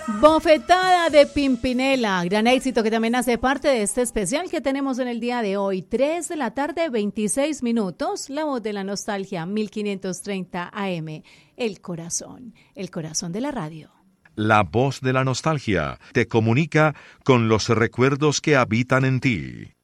Bofetada de Pimpinela, gran éxito que también hace parte de este especial que tenemos en el día de hoy, 3 de la tarde, 26 minutos, la voz de la nostalgia, 1530 AM, el corazón de la radio. La voz de la nostalgia te comunica con los recuerdos que habitan en ti.